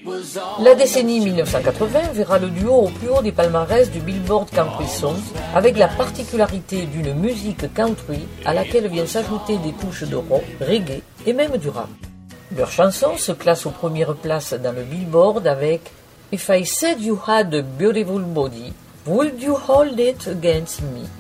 La décennie 1980 verra le duo au plus haut des palmarès du Billboard Country Songs, avec la particularité d'une musique country à laquelle viennent s'ajouter des touches de rock, reggae et même du rap. Leur chanson se classe aux premières places dans le Billboard avec If I Said You Had a Beautiful Body, Would You Hold It Against Me?